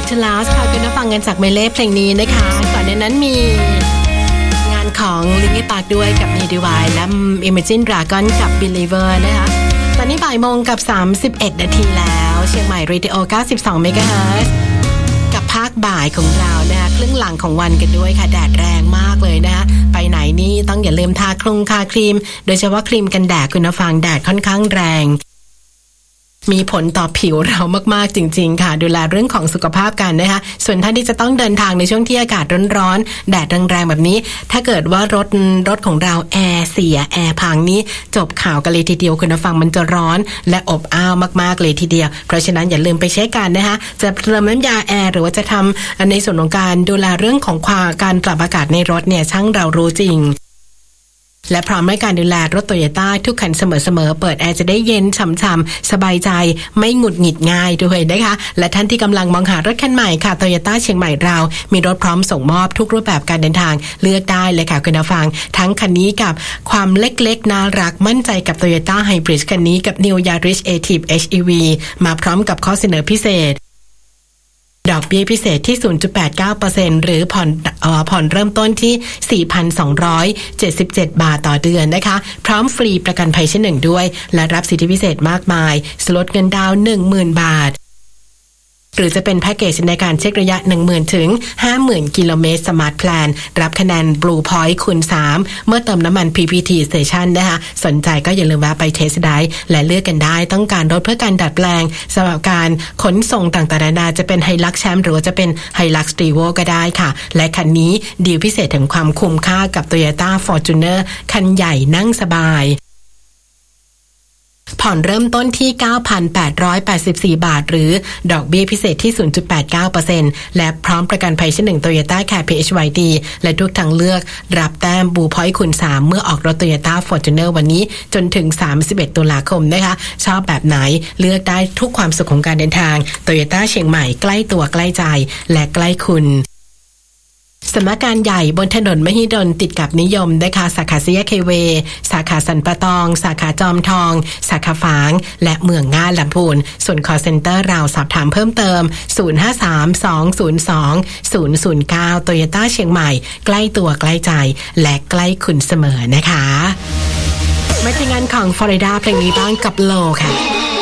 to Last ค่ะคุณผู้ฟังกันจากเมเล่เพลงนี้นะคะก่อนหน้านั้นมีงานของลิงกี้ปาร์คด้วยกับ Need Divine และ Imagine Dragon กับ Believer นะคะตอนนี้บ่ายโมงกับ31นาทีแล้วเชียงใหม่ Radio 92 MHz กับภาคบ่ายของเรานะคะครึ่งหลังของวันกันด้วยค่ะแดดแรงมากเลยนะคะไปไหนนี่ต้องอย่าลืมทาครีมโดยเฉพาะครีมกันแดดคุณผู้ฟังแดดค่อนข้างแรงมีผลต่อผิวเรามากๆจริงๆค่ะดูแลเรื่องของสุขภาพกันนะคะส่วนท่านที่จะต้องเดินทางในช่วงที่อากาศร้อนๆแดดแรงๆแบบนี้ถ้าเกิดว่ารถของเราแอร์เสียแอร์พังนี้จบข่าวกันเลยทีเดียวคุณผู้ฟังมันจะร้อนและอบอ้าวมากๆเลยทีเดียวเพราะฉะนั้นอย่าลืมไปเช็คกันนะคะจะเติมน้ำยาแอร์หรือว่าจะทำในส่วนของการดูแลเรื่องของการปรับอากาศในรถเนี่ยช่างเรารู้จริงและพร้อมในการดูแลรถโตโยต้าทุกคันเสมอๆเปิดแอร์จะได้เย็นฉ่ำๆสบายใจไม่หงุดหงิดง่ายด้วยนะคะและท่านที่กำลังมองหารถคันใหม่ค่ะโตโยต้าเชียงใหม่เรามีรถพร้อมส่งมอบทุกรูปแบบการเดินทางเลือกได้เลยค่ะคุณผู้ฟังทั้งคันนี้กับความเล็กๆน่ารักมั่นใจกับ Toyota Hybrid คันนี้กับ New Yaris Active HEV มาพร้อมกับข้อเสนอพิเศษดอกเบี้ยพิเศษที่ 0.89% หรือผ่อนเริ่มต้นที่ 4,277 บาทต่อเดือนนะคะพร้อมฟรีประกันภัยชั้น1ด้วยและรับสิทธิพิเศษมากมายลดเงินดาวน์ 10,000 บาทหรือจะเป็นแพ็กเกจในการเช็คระยะ 10,000 ถึง 50,000 กิโลเมตรสมาร์ทแพลนรับคะแนน Blue Point คูณ 3 เมื่อเติมน้ำมัน PPT Station นะคะสนใจก็อย่าลืมแวะไปเทสต์ไดรฟ์และเลือกกันได้ต้องการรถเพื่อการดัดแปลงสำหรับการขนส่งต่างๆนานาจะเป็น Hilux Champ หรือว่าจะเป็น Hilux Revo ก็ได้ค่ะและคันนี้ดีลพิเศษถึงความคุ้มค่ากับ Toyota Fortuner คันใหญ่นั่งสบายผ่อนเริ่มต้นที่ 9,884 บาทหรือดอกเบี้ยพิเศษที่ 0.89% และพร้อมประกันภัยชั้น1 Toyota Care PHYD และทุกทางเลือกรับแต้ม Blue Point คูณ 3 เมื่อออกรถ Toyota Fortuner วันนี้จนถึง31ตุลาคมนะคะชอบแบบไหนเลือกได้ทุกความสุขของการเดินทาง Toyota เชียงใหม่ใกล้ตัวใกล้ใจและใกล้คุณสำนักงานใหญ่บนถนนมหิดลติดกับนิยมนะคะสาขาซีแยกเคเวสาขาสันปะตองสาขาจอมทองสาขาฝางและเมืองง่านลำพูนส่วน call center เราสอบถามเพิ่มเติม053-202-009 Toyota เชียงใหม่ใกล้ตัวใกล้ใจและใกล้คุณเสมอนะคะมาถึงงานของ Florida เพลงนี้บ้างกับโลค่ะ